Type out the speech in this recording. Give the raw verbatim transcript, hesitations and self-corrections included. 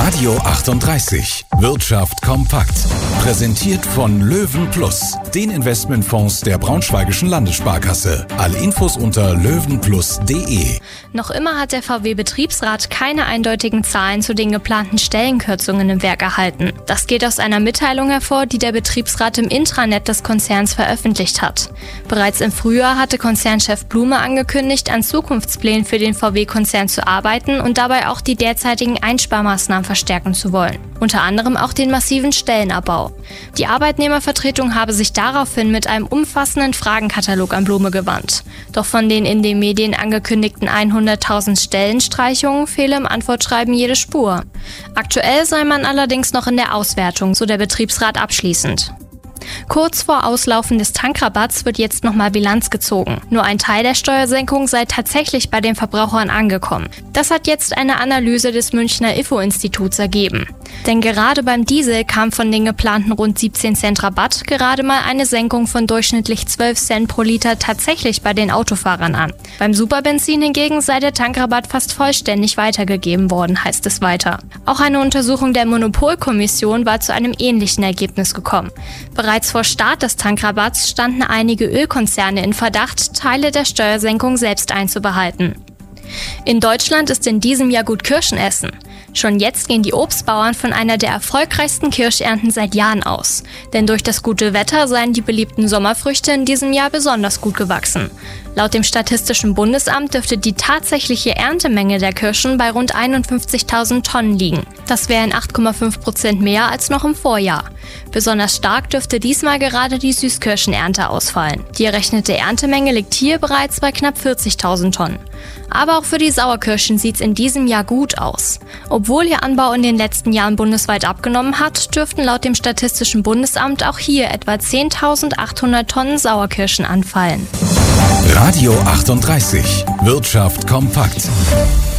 Radio achtunddreißig. Wirtschaft kompakt. Präsentiert von Löwen Plus, den Investmentfonds der Braunschweigischen Landessparkasse. Alle Infos unter löwenplus punkt de. Noch immer hat der V W-Betriebsrat keine eindeutigen Zahlen zu den geplanten Stellenkürzungen im Werk erhalten. Das geht aus einer Mitteilung hervor, die der Betriebsrat im Intranet des Konzerns veröffentlicht hat. Bereits im Frühjahr hatte Konzernchef Blume angekündigt, an Zukunftsplänen für den V W-Konzern zu arbeiten und dabei auch die derzeitigen Einsparmaßnahmen verstärken zu wollen. Unter anderem auch den massiven Stellenabbau. Die Arbeitnehmervertretung habe sich daraufhin mit einem umfassenden Fragenkatalog an Blume gewandt. Doch von den in den Medien angekündigten hunderttausend Stellenstreichungen fehle im Antwortschreiben jede Spur. Aktuell sei man allerdings noch in der Auswertung, so der Betriebsrat abschließend. Kurz vor Auslaufen des Tankrabatts wird jetzt nochmal Bilanz gezogen. Nur ein Teil der Steuersenkung sei tatsächlich bei den Verbrauchern angekommen. Das hat jetzt eine Analyse des Münchner I F O-Instituts ergeben. Denn gerade beim Diesel kam von den geplanten rund siebzehn Cent Rabatt gerade mal eine Senkung von durchschnittlich zwölf Cent pro Liter tatsächlich bei den Autofahrern an. Beim Superbenzin hingegen sei der Tankrabatt fast vollständig weitergegeben worden, heißt es weiter. Auch eine Untersuchung der Monopolkommission war zu einem ähnlichen Ergebnis gekommen. Bereits vor Start des Tankrabatts standen einige Ölkonzerne in Verdacht, Teile der Steuersenkung selbst einzubehalten. In Deutschland ist in diesem Jahr gut Kirschen essen. Schon jetzt gehen die Obstbauern von einer der erfolgreichsten Kirschernten seit Jahren aus. Denn durch das gute Wetter seien die beliebten Sommerfrüchte in diesem Jahr besonders gut gewachsen. Laut dem Statistischen Bundesamt dürfte die tatsächliche Erntemenge der Kirschen bei rund einundfünfzigtausend Tonnen liegen. Das wären acht Komma fünf Prozent mehr als noch im Vorjahr. Besonders stark dürfte diesmal gerade die Süßkirschenernte ausfallen. Die errechnete Erntemenge liegt hier bereits bei knapp vierzigtausend Tonnen. Aber auch für die Sauerkirschen sieht es in diesem Jahr gut aus. Obwohl ihr Anbau in den letzten Jahren bundesweit abgenommen hat, dürften laut dem Statistischen Bundesamt auch hier etwa zehntausendachthundert Tonnen Sauerkirschen anfallen. Radio achtunddreißig. Wirtschaft kompakt.